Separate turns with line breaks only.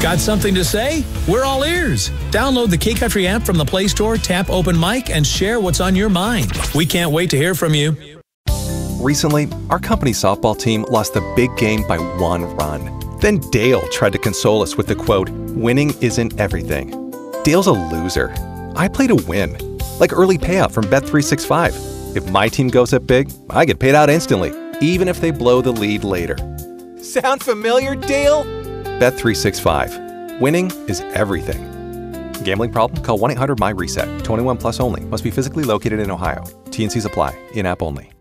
Got something to say? We're all ears. Download the K-Country app from the Play Store, tap Open Mic, and share what's on your mind. We can't wait to hear from you.
Recently, our company softball team lost the big game by 1 run. Then Dale tried to console us with the quote, "Winning isn't everything." Dale's a loser. I play to win, like early payout from Bet365. If my team goes up big, I get paid out instantly, even if they blow the lead later. Sound familiar, Dale? Bet365. Winning is everything. Gambling problem? Call 1-800-MY-RESET. 21 plus only. Must be physically located in Ohio. T&Cs apply. In-app only.